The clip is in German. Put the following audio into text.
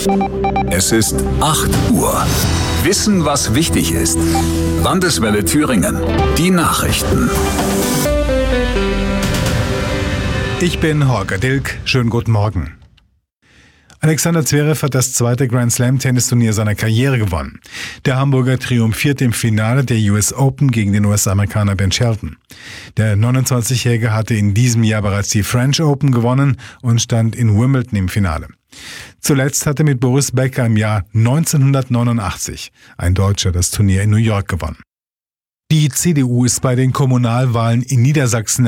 Es ist 8 Uhr. Wissen, was wichtig ist. Landeswelle Thüringen. Die Nachrichten. Ich bin Holger Dilk. Schönen guten Morgen. Alexander Zverev hat das zweite Grand-Slam-Tennisturnier seiner Karriere gewonnen. Der Hamburger triumphiert im Finale der US Open gegen den US-Amerikaner Ben Shelton. Der 29-Jährige hatte in diesem Jahr bereits die French Open gewonnen und stand in Wimbledon im Finale. Zuletzt hatte mit Boris Becker im Jahr 1989 ein Deutscher das Turnier in New York gewonnen. Die CDU ist bei den Kommunalwahlen in Niedersachsen